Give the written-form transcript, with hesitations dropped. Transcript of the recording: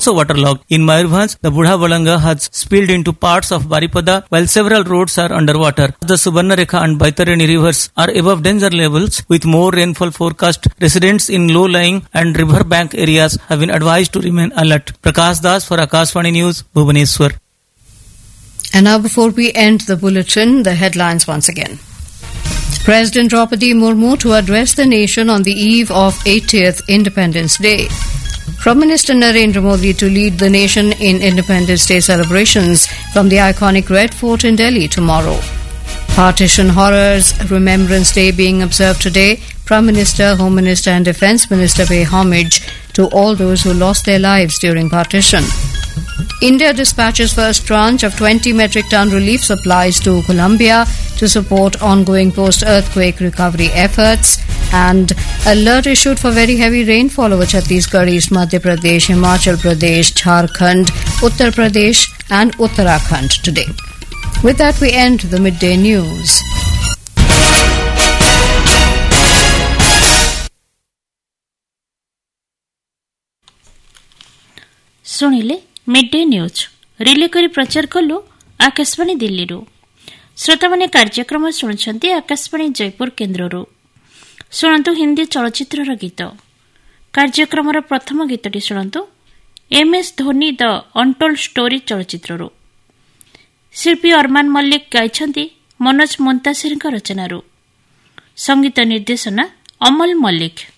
also waterlogged. In Mayurbhanj, the Budha Balanga has spilled into parts of Baripada, while several roads are underwater. The Subarnarekha and Baitarani rivers are above danger levels. With more rainfall forecast, residents in low-lying and river bank areas have been advised to remain alert. Prakash Das for Akashvani News, Bhubaneswar. And now before we end the bulletin, the headlines once again. President Draupadi Murmu to address the nation on the eve of 80th Independence Day. Prime Minister Narendra Modi to lead the nation in Independence Day celebrations from the iconic Red Fort in Delhi tomorrow. Partition Horrors Remembrance Day being observed today. Prime Minister, Home Minister and Defence Minister pay homage to all those who lost their lives during partition. India dispatches first tranche of 20 metric ton relief supplies to Colombia to support ongoing post-earthquake recovery efforts. And alert issued for very heavy rainfall over Chhattisgarh, East Madhya Pradesh, Himachal Pradesh, Jharkhand, Uttar Pradesh and Uttarakhand today. With that, we end the midday news. ଶୁଣିଲେ mid day news relay କରି ପ୍ରଚାର କଲୁ ଆକାଶବାଣୀ ଦିଲ୍ଲୀରୁ। ଶ୍ରୋତାମାନେ କାର୍ଯ୍ୟକ୍ରମ ଶୁଣୁଛନ୍ତି ଆକାଶବାଣୀ ଜୟପୁର କେନ୍ଦ୍ରରୁ। ଶୁଣନ୍ତୁ ହିନ୍ଦୀ ଚଳଚ୍ଚିତ୍ରର ଗୀତ। କାର୍ଯ୍ୟକ୍ରମର ପ୍ରଥମ ଗୀତଟି ଶୁଣନ୍ତୁ MS Dhoni the untold story ଚଳଚ୍ଚିତ୍ରରୁ। ଶିଳ୍ପୀ ଅରମାନ ମଲ୍ଲିକ ଗାଇଛନ୍ତି ମନୋଜ ମୁନ୍ତାସିରଙ୍କ ରଚନାରୁ। ସଙ୍ଗୀତ ନିର୍ଦ୍ଦେଶନା ଅମଲ ମଲ୍ଲିକ।